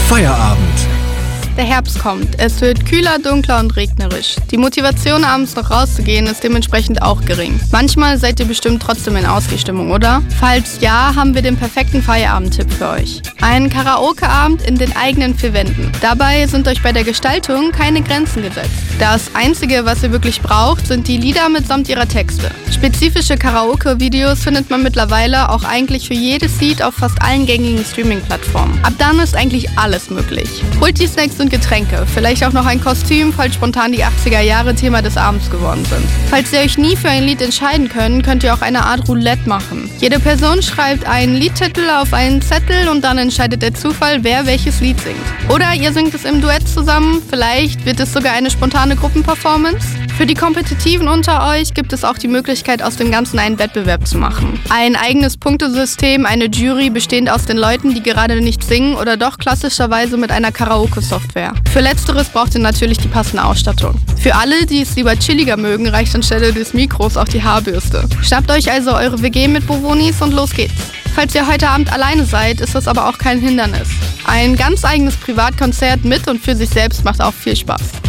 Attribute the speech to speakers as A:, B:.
A: Feierabend.
B: Der Herbst kommt. Es wird kühler, dunkler und regnerisch. Die Motivation, abends noch rauszugehen, ist dementsprechend auch gering. Manchmal seid ihr bestimmt trotzdem in Ausgehstimmung, oder? Falls ja, haben wir den perfekten Feierabend-Tipp für euch. Ein Karaoke-Abend in den eigenen 4 Wänden. Dabei sind euch bei der Gestaltung keine Grenzen gesetzt. Das Einzige, was ihr wirklich braucht, sind die Lieder mitsamt ihrer Texte. Spezifische Karaoke-Videos findet man mittlerweile auch eigentlich für jedes Lied auf fast allen gängigen Streaming-Plattformen. Ab dann ist eigentlich alles möglich. Holt die Snacks und Getränke, vielleicht auch noch ein Kostüm, falls spontan die 80er Jahre Thema des Abends geworden sind. Falls ihr euch nie für ein Lied entscheiden könnt, könnt ihr auch eine Art Roulette machen. Jede Person schreibt einen Liedtitel auf einen Zettel und dann entscheidet der Zufall, wer welches Lied singt. Oder ihr singt es im Duett zusammen, vielleicht wird es sogar eine spontane Gruppenperformance. Für die Kompetitiven unter euch gibt es auch die Möglichkeit, aus dem Ganzen einen Wettbewerb zu machen. Ein eigenes Punktesystem, eine Jury bestehend aus den Leuten, die gerade nicht singen oder doch klassischerweise mit einer Karaoke-Software. Für Letzteres braucht ihr natürlich die passende Ausstattung. Für alle, die es lieber chilliger mögen, reicht anstelle des Mikros auch die Haarbürste. Schnappt euch also eure WG-Mitbewohnis und los geht's. Falls ihr heute Abend alleine seid, ist das aber auch kein Hindernis. Ein ganz eigenes Privatkonzert mit und für sich selbst macht auch viel Spaß.